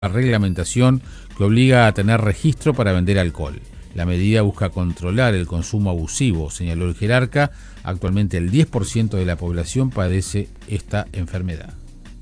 reglamentación que obliga a tener registro para vender alcohol. La medida busca controlar el consumo abusivo, señaló el jerarca. Actualmente el 10% de la población padece esta enfermedad.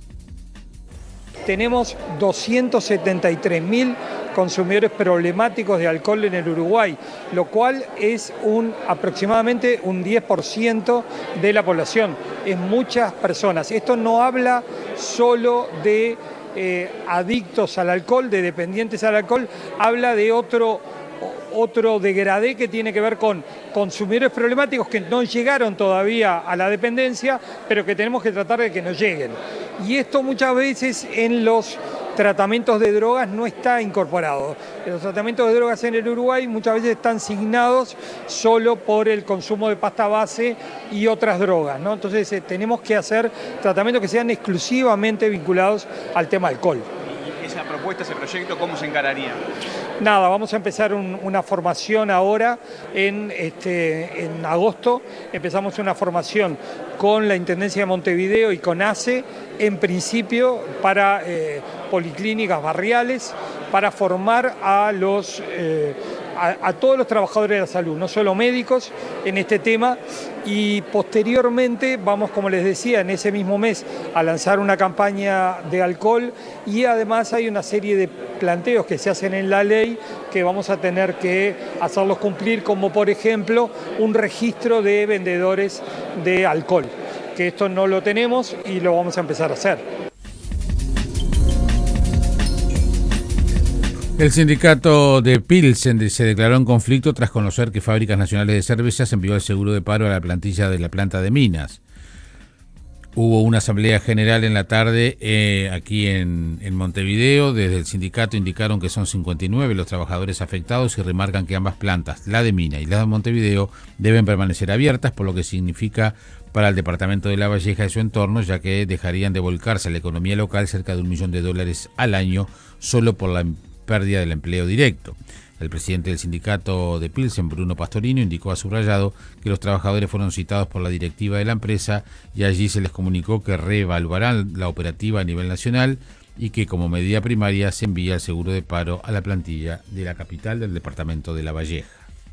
Tenemos 273.000 consumidores problemáticos de alcohol en el Uruguay, lo cual es aproximadamente un 10% de la población. Es muchas personas. Esto no habla solo de adictos al alcohol, de dependientes al alcohol, habla de otro degradé que tiene que ver con consumidores problemáticos que no llegaron todavía a la dependencia, pero que tenemos que tratar de que no lleguen. Y esto muchas veces en los tratamientos de drogas no está incorporado. Los tratamientos de drogas en el Uruguay muchas veces están asignados solo por el consumo de pasta base y otras drogas, ¿no? Entonces tenemos que hacer tratamientos que sean exclusivamente vinculados al tema alcohol. ¿Y esa propuesta, ese proyecto, cómo se encararía? Nada, vamos a empezar una formación ahora en agosto. Empezamos una formación con la Intendencia de Montevideo y con ACE, en principio para policlínicas barriales, para formar a todos los trabajadores de la salud, no solo médicos, en este tema. Y posteriormente vamos, como les decía, en ese mismo mes a lanzar una campaña de alcohol, y además hay una serie de planteos que se hacen en la ley que vamos a tener que hacerlos cumplir, como por ejemplo un registro de vendedores de alcohol, que esto no lo tenemos y lo vamos a empezar a hacer. El sindicato de Pilsen se declaró en conflicto tras conocer que Fábricas Nacionales de Cervezas envió el seguro de paro a la plantilla de la planta de Minas. Hubo una asamblea general en la tarde aquí en Montevideo. Desde el sindicato indicaron que son 59 los trabajadores afectados y remarcan que ambas plantas, la de Minas y la de Montevideo, deben permanecer abiertas, por lo que significa para el departamento de La Valleja y su entorno, ya que dejarían de volcarse a la economía local cerca de $1 millón al año solo por la pérdida del empleo directo. El presidente del sindicato de Pilsen, Bruno Pastorino, indicó a subrayado que los trabajadores fueron citados por la directiva de la empresa y allí se les comunicó que reevaluarán la operativa a nivel nacional y que como medida primaria se envía el seguro de paro a la plantilla de la capital del departamento de La Valleja.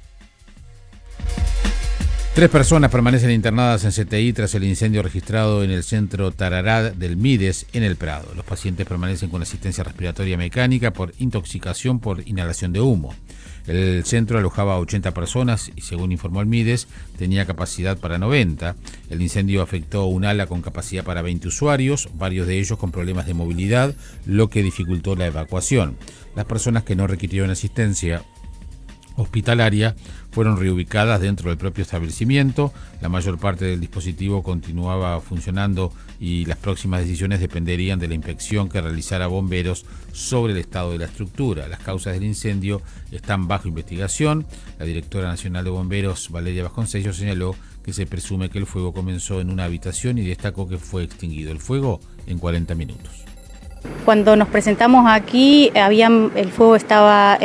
3 personas permanecen internadas en CTI tras el incendio registrado en el centro Tarará del Mides, en El Prado. Los pacientes permanecen con asistencia respiratoria mecánica por intoxicación por inhalación de humo. El centro alojaba a 80 personas y, según informó el Mides, tenía capacidad para 90. El incendio afectó un ala con capacidad para 20 usuarios, varios de ellos con problemas de movilidad, lo que dificultó la evacuación. Las personas que no requirieron asistencia hospitalaria fueron reubicadas dentro del propio establecimiento. La mayor parte del dispositivo continuaba funcionando y las próximas decisiones dependerían de la inspección que realizara bomberos sobre el estado de la estructura. Las causas del incendio están bajo investigación. La directora nacional de bomberos, Valeria Vasconcellos, señaló que se presume que el fuego comenzó en una habitación y destacó que fue extinguido el fuego en 40 minutos. Cuando nos presentamos aquí, el fuego estaba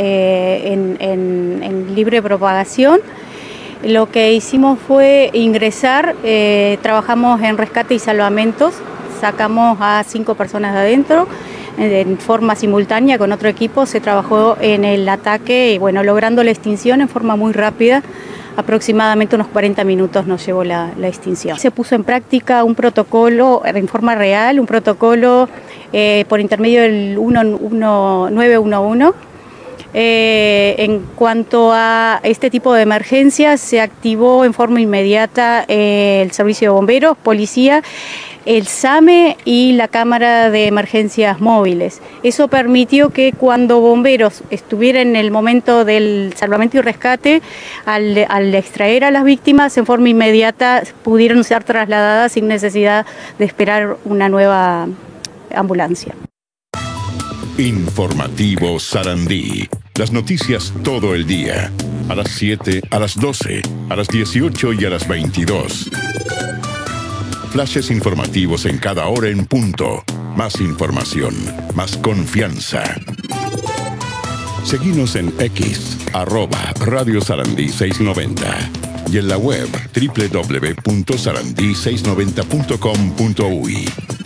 en libre propagación. Lo que hicimos fue ingresar, trabajamos en rescate y salvamentos, sacamos a 5 personas de adentro. En forma simultánea con otro equipo se trabajó en el ataque y logrando la extinción en forma muy rápida. Aproximadamente unos 40 minutos nos llevó la extinción. Se puso en práctica un protocolo en forma real, un protocolo por intermedio del 911. En cuanto a este tipo de emergencias, se activó en forma inmediata el servicio de bomberos, policía, el SAME y la cámara de emergencias móviles. Eso permitió que cuando bomberos estuvieran en el momento del salvamento y rescate, al extraer a las víctimas en forma inmediata pudieron ser trasladadas sin necesidad de esperar una nueva ambulancia. Informativo Sarandí. Las noticias todo el día. A las 7, a las 12, a las 18 y a las 22. Flashes informativos en cada hora en punto. Más información, más confianza. Seguinos en X, @Radio Sarandí 690. Y en la web www.sarandí690.com.uy.